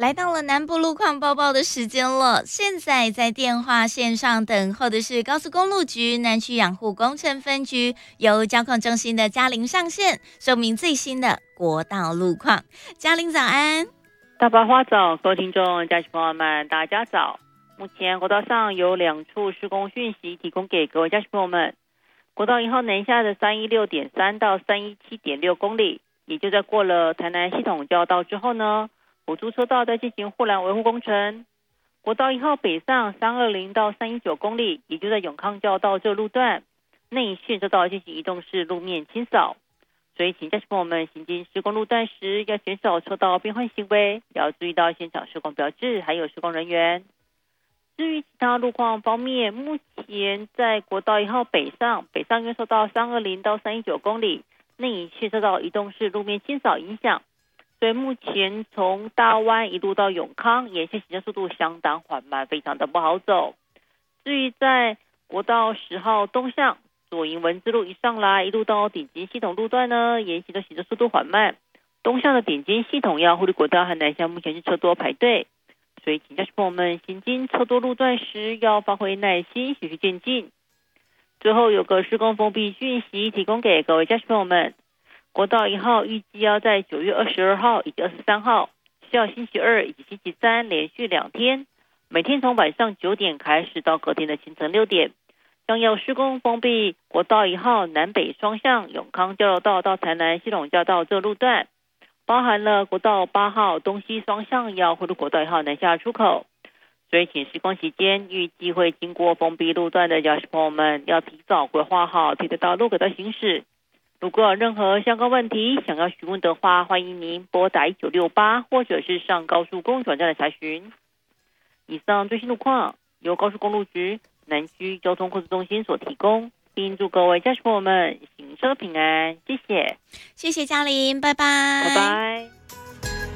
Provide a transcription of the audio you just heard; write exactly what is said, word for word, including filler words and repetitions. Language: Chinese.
来到了南部路况报报的时间了。现在在电话线上等候的是高速公路局南区养护工程分局由交控中心的嘉玲上线，说明最新的国道路况。嘉玲早安。 大白花早，各位听众、家亲朋友们，大家早。目前国道上有两处施工讯息提供给各位家亲朋友们。国道一号南下的 三一六点三 到 三一七点六 公里，也就在过了台南系统交道之后呢，辅助车道在进行护栏维护工程。国道一号北上三二零到三一九公里，也就在永康交道这路段，内线车道进行移动式路面清扫。所以请驾驶朋友们行经施工路段时，要减少车道变换行为，要注意到现场施工标志还有施工人员。至于其他路况方面，目前在国道一号北上，北上因受到三二零到三一九公里内线车道移动式路面清扫影响，所以目前从大湾一路到永康，沿线行车速度相当缓慢，非常的不好走。至于在国道十号东向左营文字路一上来，一路到顶尖系统路段呢，沿线的行车速度缓慢。东向的顶尖系统要护理国道和南向目前是车多排队，所以请驾驶朋友们行经车多路段时要发挥耐心，循序渐进。最后有个施工封闭讯息提供给各位驾驶朋友们。国道一号预计要在九月二十二号以及二十三号，下星期二以及星期三连续两天，每天从晚上九点开始到隔天的清晨六点。将要施工封闭国道一号南北双向永康交流道到台南系统交道这路段，包含了国道八号东西双向要回入国道一号南下出口。所以请施工期间预计会经过封闭路段的驾驶朋友们要提早规划好替代道路给它行驶。如果有任何相关问题想要询问的话，欢迎您拨打一九六八或者是上高速公路网站来查询。以上最新路况由高速公路局南区交通控制中心所提供，并祝各位驾驶朋友们行车平安，谢谢， 谢谢嘉玲，拜拜， 拜拜。